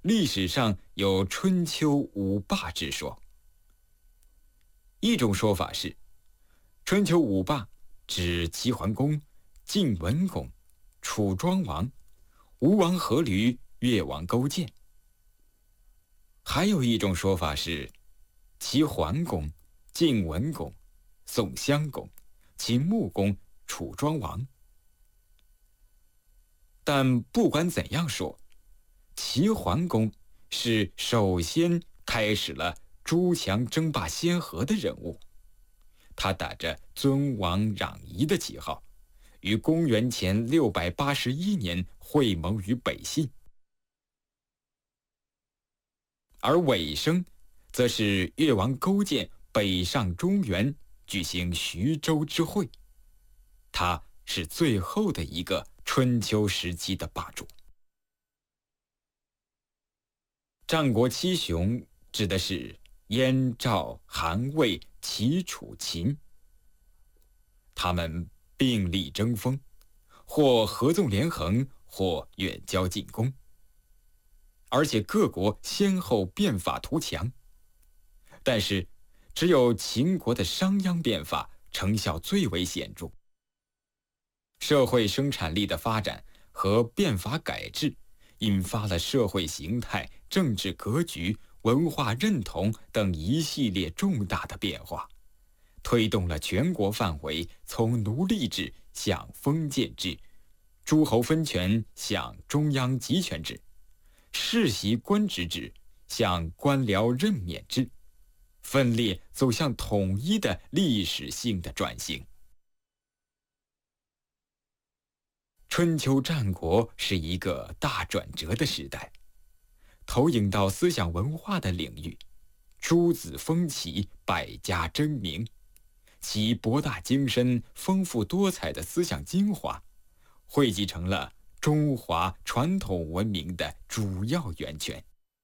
历史上有春秋五霸之说。一种说法是，春秋五霸指齐桓公、晋文公、楚庄王、吴王阖闾、越王勾践。还有一种说法是，齐桓公、晋文公、宋襄公、秦穆公、楚庄王。但不管怎样说，齐桓公是首先开始了诸强争霸先河的人物。他打着尊王攘夷的旗号，于公元前681年会盟于北信。而尾声则是越王勾践北上中原，举行徐州之会。他是最后的一个春秋时期的霸主。战国七雄指的是燕、赵、韩、魏、齐、楚、秦。他们并力争锋，或合纵连横，或远交近攻，而且各国先后变法图强。但是只有秦国的商鞅变法成效最为显著。社会生产力的发展和变法改制，引发了社会形态、政治格局、文化认同等一系列重大的变化，推动了全国范围从奴隶制向封建制，诸侯分权向中央集权制，世袭官职制向官僚任免制，分裂走向统一的历史性的转型。春秋战国是一个大转折的时代，投影到思想文化的领域，诸子风起，百家争鸣，其博大精深、丰富多彩的思想精华，汇集成了中华传统文明的主要源泉。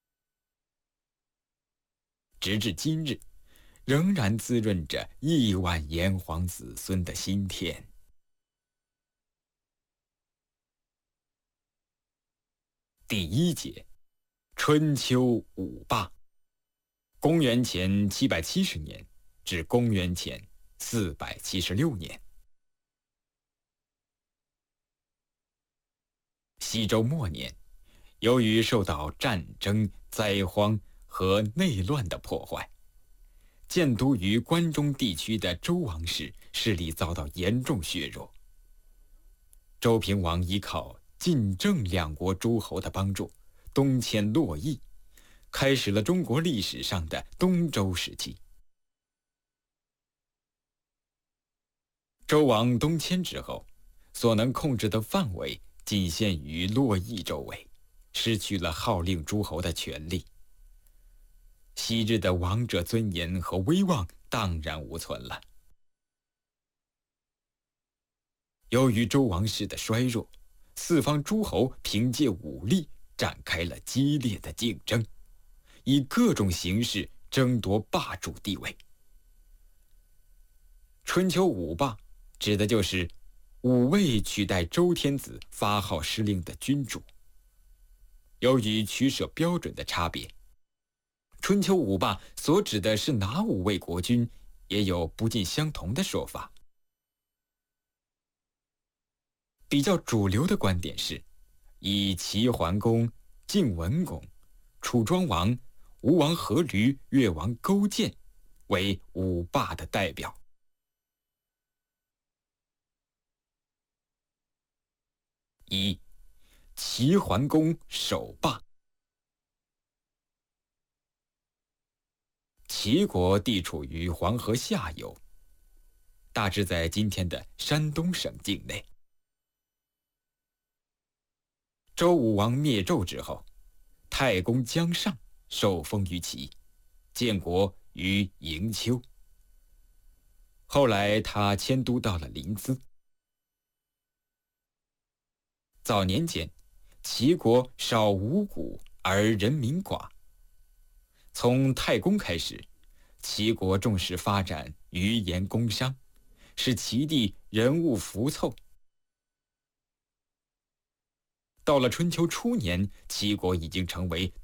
直至今日，仍然滋润着亿万炎黄子孙的心田。第一节，春秋五霸，公元前770年至公元前476年。西周末年，由于受到战争、灾荒和内乱的破坏，建都于关中地区的周王室势力遭到严重削弱。周平王依靠晋郑两国诸侯的帮助，东迁洛邑，开始了中国历史上的东周时期。周王东迁之后，所能控制的范围仅限于洛邑周围，失去了号令诸侯的权利。昔日的王者尊严和威望荡然无存了。由于周王室的衰弱，四方诸侯凭借武力展开了激烈的竞争，以各种形式争夺霸主地位。春秋五霸指的就是5位取代周天子发号施令的君主。由于取舍标准的差别，春秋五霸所指的是哪5位国君，也有不尽相同的说法。比较主流的观点是，以齐桓公、晋文公、楚庄王、吴王阖闾、越王勾践为五霸的代表。一、齐桓公首霸。齐国地处于黄河下游，大致在今天的山东省境内。周武王灭纣之后，太公姜尚受封于齐，建国于营丘。后来他迁都到了临淄。早年间，齐国少五谷而人民寡。从太公开始，齐国重视发展渔盐工商，使齐地人物浮凑。到了春秋初年，齐国已经成为